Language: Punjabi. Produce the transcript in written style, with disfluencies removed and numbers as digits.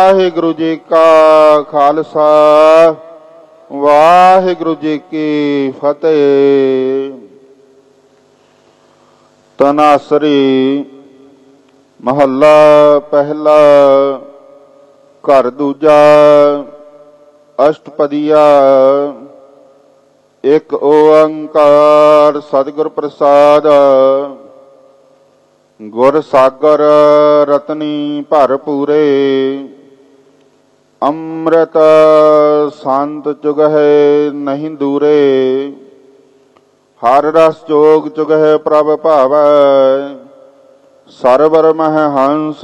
ਵਾਹਿਗੁਰੂ ਜੀ ਕਾ ਖਾਲਸਾ ਵਾਹਿਗੁਰੂ ਜੀ ਕੀ ਫਤਿਹ। ਤਨਾਸਰੀ ਮਹੱਲਾ ਪਹਿਲਾ। ਘਰ ਦੂਜਾ। ਅਸ਼ਟਪਦੀਆ। ਇੱਕ ਓੰਕਾਰ ਸਤਿਗੁਰ ਪ੍ਰਸਾਦ। ਗੁਰ ਸਾਗਰ ਰਤਨੀ ਭਰ ਪੂਰੇ। ਅੰਮ੍ਰਿਤ ਸੰਤ ਚੁਗਹਿ ਨਹੀਂ ਦੂਰੇ। ਹਰ ਰਸ ਜੋਗ ਚੁਗਹਿ ਪ੍ਰਭ ਭਾਵੈ। ਸਰਵਰ ਮਹਿ ਹੰਸ